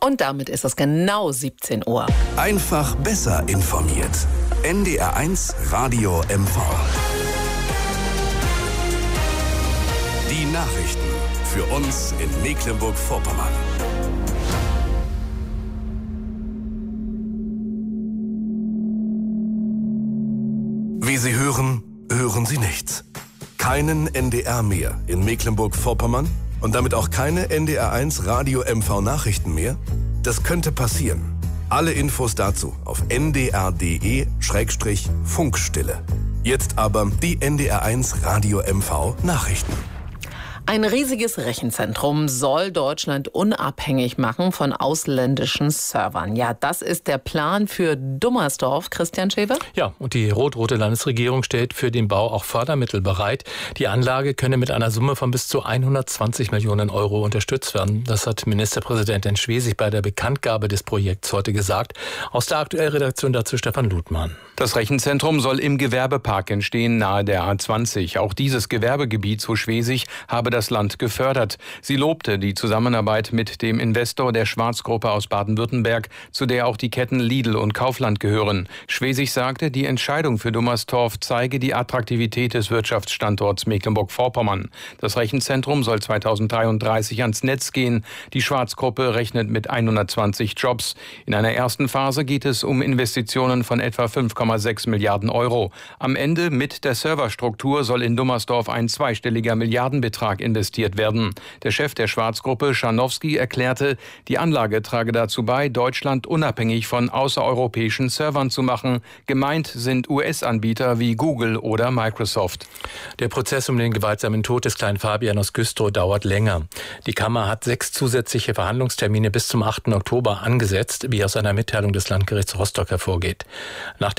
Und damit ist es genau 17 Uhr. Einfach besser informiert. NDR1 Radio MV. Die Nachrichten für uns in Mecklenburg-Vorpommern. Wie Sie hören, hören Sie nichts. Keinen NDR mehr in Mecklenburg-Vorpommern und damit auch keine NDR1 Radio MV Nachrichten mehr? Das könnte passieren. Alle Infos dazu auf ndr.de/Funkstille. Jetzt aber die NDR1 Radio MV Nachrichten. Ein riesiges Rechenzentrum soll Deutschland unabhängig machen von ausländischen Servern. Ja, das ist der Plan für Dummersdorf, Christian Schewe. Ja, und die rot-rote Landesregierung stellt für den Bau auch Fördermittel bereit. Die Anlage könne mit einer Summe von bis zu 120 Millionen Euro unterstützt werden. Das hat Ministerpräsidentin Schwesig bei der Bekanntgabe des Projekts heute gesagt. Aus der Aktuellredaktion dazu Stefan Ludmann. Das Rechenzentrum soll im Gewerbepark entstehen, nahe der A20. Auch dieses Gewerbegebiet, so Schwesig, habe das Land gefördert. Sie lobte die Zusammenarbeit mit dem Investor der Schwarz-Gruppe aus Baden-Württemberg, zu der auch die Ketten Lidl und Kaufland gehören. Schwesig sagte, die Entscheidung für Dummersdorf zeige die Attraktivität des Wirtschaftsstandorts Mecklenburg-Vorpommern. Das Rechenzentrum soll 2033 ans Netz gehen. Die Schwarz-Gruppe rechnet mit 120 Jobs. In einer ersten Phase geht es um Investitionen von etwa 5,6 Milliarden Euro. Am Ende mit der Serverstruktur soll in Dummersdorf ein zweistelliger Milliardenbetrag investiert werden. Der Chef der Schwarz-Gruppe, Scharnowski, erklärte, die Anlage trage dazu bei, Deutschland unabhängig von außereuropäischen Servern zu machen. Gemeint sind US-Anbieter wie Google oder Microsoft. Der Prozess um den gewaltsamen Tod des kleinen Fabian aus Güstrow dauert länger. Die Kammer hat 6 zusätzliche Verhandlungstermine bis zum 8. Oktober angesetzt, wie aus einer Mitteilung des Landgerichts Rostock hervorgeht. Nach